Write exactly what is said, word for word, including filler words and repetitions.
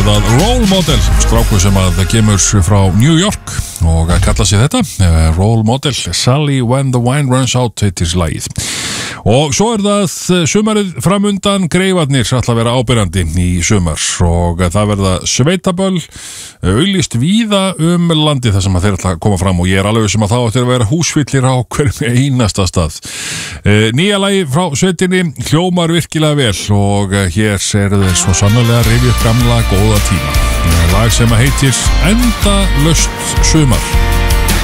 það Role Model, strákur sem að það kemur frá New York og að kalla sig þetta Role Model, Sally When the Wine Runs Out heitir lagið. Og svo er það sumarið framundan, Greifarnir ætla að vera ábyrjandi í sumar og það verða sveitaböll auglýst víða um landið þar sem að þeir ætla að koma fram og ég er alveg sem að þá ættir að vera húsfyllir á hverjum einasta stað. Nýja lagi frá sveitinni hljómar virkilega vel og hér er þeir svo sannarlega rifið upp gamla góða tíma. Lag sem að heitir Endalaust sumar.